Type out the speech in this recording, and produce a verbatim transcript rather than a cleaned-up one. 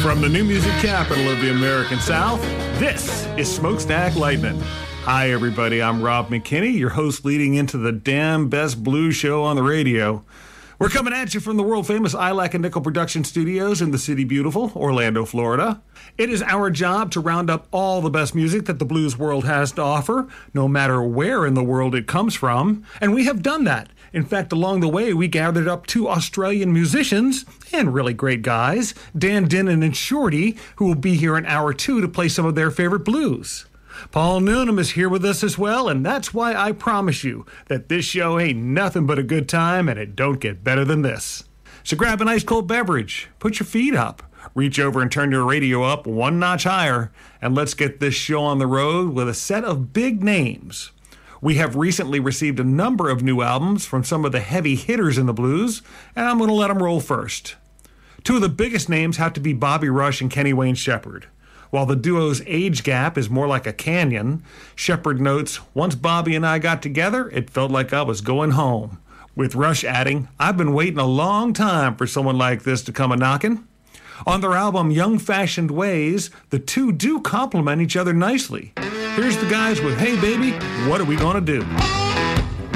From the new music capital of the American South, this is Smokestack Lightning. Hi, everybody. I'm Rob McKinney, your host leading into the damn best blues show on the radio. We're coming at you from the world-famous I Lack a Nickel production studios in the city beautiful, Orlando, Florida. It is our job to round up all the best music that the blues world has to offer, no matter where in the world it comes from, and we have done that. In fact, along the way, we gathered up two Australian musicians, and really great guys, Dan Dinnan and Shorty, who will be here in hour two to play some of their favorite blues. Paul Noonan is here with us as well, and that's why I promise you that this show ain't nothing but a good time, and it don't get better than this. So grab an ice cold beverage, put your feet up, reach over and turn your radio up one notch higher, and let's get this show on the road with a set of big names. We have recently received a number of new albums from some of the heavy hitters in the blues, and I'm going to let them roll first. Two of the biggest names have to be Bobby Rush and Kenny Wayne Shepherd. While the duo's age gap is more like a canyon, Shepherd notes, "Once Bobby and I got together, it felt like I was going home." With Rush adding, "I've been waiting a long time for someone like this to come a-knockin'." On their album Young Fashioned Ways, the two do complement each other nicely. Here's the guys with Hey Baby, What Are We Gonna Do?